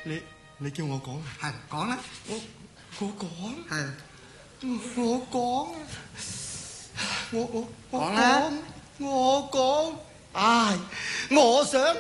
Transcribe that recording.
你叫我講係講啦， 我講係我講我講啦， 講，唉，我想。